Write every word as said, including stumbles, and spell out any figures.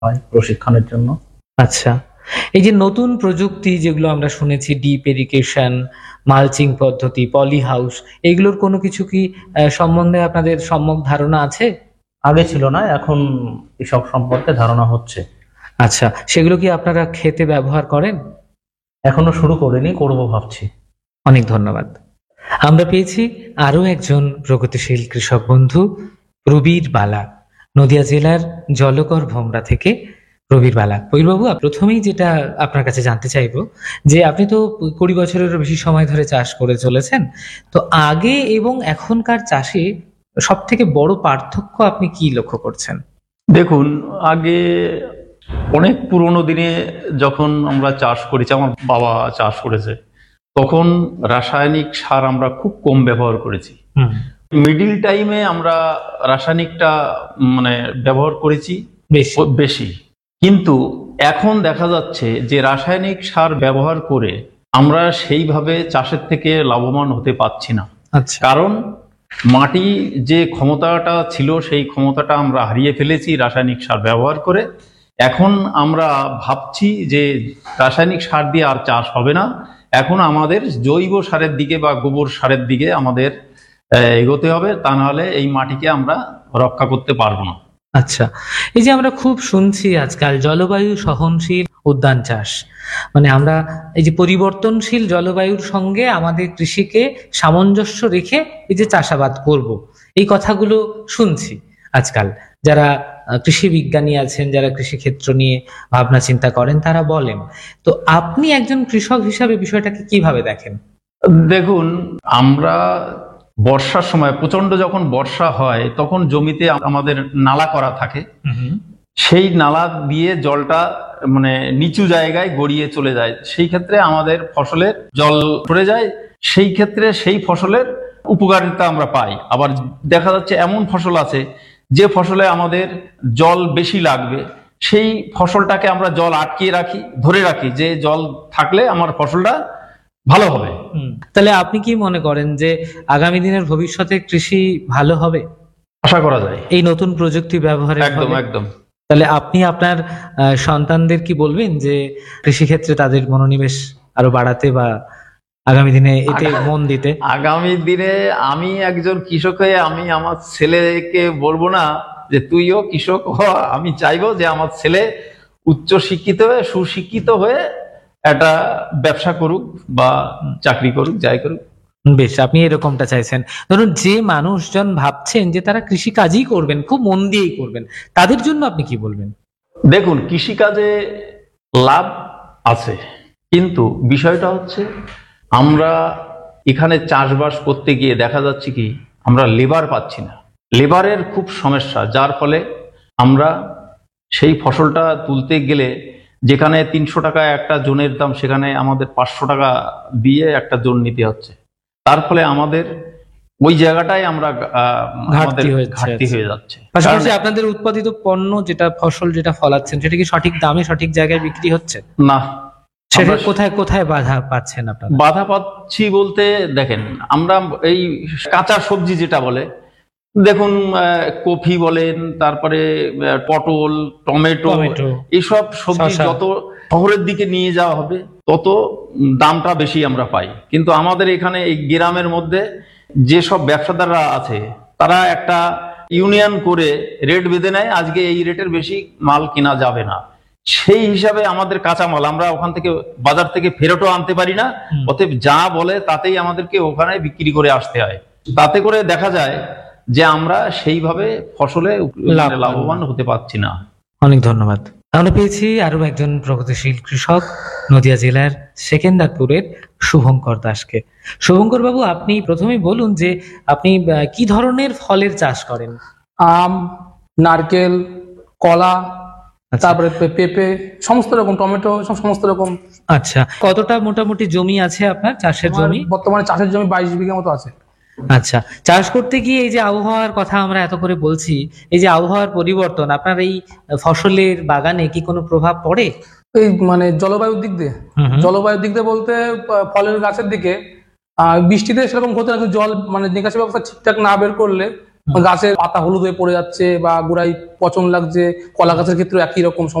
হয় প্রশিক্ষণের জন্য। আচ্ছা, এই যে নতুন প্রযুক্তি যেগুলো আমরা শুনেছি, ডিপ ইরিগেশন, মালচিং পদ্ধতি, পলি হাউস, এগুলোর কোনো কিছু কি আহ, সম্বন্ধে আপনাদের সম্যক ধারণা আছে? আগে ছিল না, এখন এসব সম্পর্কে ধারণা হচ্ছে। আচ্ছা, সেগুলো কি আপনারা খেতে ব্যবহার করেন? এখনো শুরু করিনি, করবো ভাবছি। অনেক ধন্যবাদ। আমরা পেয়েছি আরো একজন প্রগতিশীল কৃষক বন্ধু, প্রবীর বালা, নদিয়া জেলার জলকর ভোমরা থেকে। প্রবীর বালা, প্রবীরবাবু, প্রথমেই যেটা আপনার কাছে জানতে চাইবো যে আপনি তো কুড়ি বছরেরও বেশি সময় ধরে চাষ করে চলেছেন, তো আগে এবং এখনকার চাষে সব থেকে বড় পার্থক্য আপনি কি লক্ষ্য করছেন? দেখুন, আগে অনেক পুরোনো দিনে যখন আমরা চাষ করেছি, আমার বাবা চাষ করেছে, তখন রাসায়নিক সার আমরা খুব কম ব্যবহার করেছি। মিডিল টাইমে আমরা রাসায়নিকটা মানে ব্যবহার করেছি বেশি বেশি কিন্তু এখন দেখা যাচ্ছে যে রাসায়নিক সার ব্যবহার করে আমরা সেইভাবে চাষের থেকে লাভবান হতে পারছি না। আচ্ছা, কারণ মাটি যে ক্ষমতাটা ছিল সেই ক্ষমতাটা আমরা হারিয়ে ফেলেছি রাসায়নিক সার ব্যবহার করে। এখন আমরা ভাবছি যে রাসায়নিক সার দিয়ে আর চাষ হবে না, এখন আমাদের জৈব সারের দিকে বা গোবর সারের দিকে আমাদের এগোতে হবে, তা নাহলে এই মাটিকে আমরা রক্ষা করতে পারবো না। আচ্ছা, এই যে আমরা খুব শুনছি আজকাল জলবায়ু সহনশীল উদ্যান চাষ, মানে আমরা এই যে পরিবর্তনশীল জলবায়ুর সঙ্গে আমাদের কৃষিকে সামঞ্জস্য রেখে এই যে চাষাবাদ করব, এই কথাগুলো শুনছি আজকাল। যারা কৃষি বিজ্ঞানী আছেন, যারা কৃষি ক্ষেত্র নিয়ে ভাবনা চিন্তা করেন, তারা বলেন। তো আপনি একজন কৃষক হিসাবে বিষয়টাকে কিভাবে দেখেন? দেখুন, আমরা বর্ষার সময় প্রচন্ড যখন বর্ষা হয় তখন জমিতে আমাদের নালা করা থাকে, সেই নালা দিয়ে জলটা মানে নিচু জায়গায় গড়িয়ে চলে যায়, সেই ক্ষেত্রে আমাদের ফসলের জল পড়ে যায়, সেই ক্ষেত্রে সেই ফসলের উপকারিতা আমরা পাই। আবার দেখা যাচ্ছে এমন ফসল আছে যে ফসলে আমাদের জল বেশি লাগবে, সেই ফসলটাকে আমরা জল আটকিয়ে রাখি, ধরে রাখি যে জল থাকলে আমার ফসলটা ভালো হবে। তাহলে আপনি কি মনে করেন যে আগামী দিনের ভবিষ্যতে কৃষি ভালো হবে? আশা করা যায় এই নতুন প্রযুক্তি ব্যবহারের একদম ফলে? একদম। তাহলে আপনি আপনার সন্তানদের কি বলবেন যে কৃষি ক্ষেত্রে তাদের মনোনিবেশ আরো বাড়াতে বা আগামী দিনে এতে মন দিতে? আগামী দিনে আমি একজন কৃষক হয়ে আমি আমার ছেলেকে বলবো না যে তুইও কৃষক হ, আমি চাইবো যে আমার ছেলে উচ্চ শিক্ষিত হয়ে সুশিক্ষিত হয়ে একটা ব্যবসা করুক বা চাকরি করুক, যাই করুক। বেশ, আপনি এরকমটা চাইছেন। ধরুন, যে মানুষজন ভাবছেন যে তারা কৃষি কাজই করবেন, খুব মন দিয়েই করবেন, তাদের জন্য আপনি কি বলবেন? দেখুন, কৃষিকাজে লাভ আছে, কিন্তু বিষয়টা হচ্ছে আমরা এখানে চাষবাস করতে গিয়ে দেখা যাচ্ছে কি আমরা লেবার পাচ্ছি না, লেবারের খুব সমস্যা, যার ফলে আমরা সেই ফসলটা তুলতে গেলে যেখানে তিনশো টাকা একটা জোনের দাম, সেখানে আমাদের পাঁচশো টাকা দিয়ে একটা জোন নিতে হচ্ছে, তার ফলে আমাদের ওই জায়গাটাই আমরা ঘাটতি হয়ে যাচ্ছে। পাশাপাশি আপনাদের উৎপাদিত পণ্য যেটা ফসল যেটা ফলাচ্ছেন সেটা কি সঠিক দামে সঠিক জায়গায় বিক্রি হচ্ছে না? সেটা কোথায় কোথায় বাধা পাচ্ছেন আপনারা? বাধা পাচ্ছি বলতে দেখেন, আমরা এই কাঁচা সবজি যেটা বলে, দেখুন কফি বলেন, তারপরে পটল, টমেটো, এইসব সবজি যত শহরের দিকে নিয়ে যাওয়া হবে তত দামটা বেশি আমরা পাই, কিন্তু আমাদের এখানে এই গ্রামের মধ্যে যেসব ব্যবসাদাররা আছে তারা একটা ইউনিয়ন করে রেট বেঁধে নেয়, আজকে এই রেটের বেশি মাল কেনা যাবে না, সেই হিসাবে আমাদের কাঁচামাল আমরা ওখান থেকে বাজার থেকে ফেরতও আনতে পারি না, অতএব যা বলে তাতেই আমাদেরকে ওখানে বিক্রি করে আসতে হয়, তাতে করে দেখা যায় যে আমরা সেইভাবে ফসলে লাভবান হতে পারছি না। অনেক ধন্যবাদ। আমরা পেয়েছি আরো একজন প্রগতিশীল কৃষক, নদিয়া জেলার সেকেন্দারপুরের শুভঙ্কর দাসকে। শুভঙ্কর বাবু, আপনি প্রথমেই বলুন যে আপনি কি ধরনের ফলের চাষ করেন? আম, নারকেল, কলা, তারপরে পেঁপে, সমস্ত রকম, টমেটো, সমস্ত রকম। আচ্ছা, কতটা মোটামুটি জমি আছে আপনার চাষের জমি? বর্তমানে চাষের জমি বাইশ বিঘা মতো আছে। আচ্ছা, চাষ করতে গিয়ে এই যে আবহাওয়ার কথা আমরা এত করে বলছি, এই যে আবহাওয়ার পরিবর্তন আপনার এই ফসলের বাগানে কি কোনো প্রভাব পড়ে? এই মানে জলবায়ুর দিক দিয়ে, জলবায়ুর দিক দিয়ে বলতে ফলের গাছের দিকে বৃষ্টিতে সেরকম হতে না, জল মানে নিকাশি ব্যবস্থা ঠিকঠাক না বের করলে গাছের পাতা হলুদ হয়ে পড়ে যাচ্ছে বা গোড়ায় পচন লাগছে, কলা গাছের ক্ষেত্রে একই রকম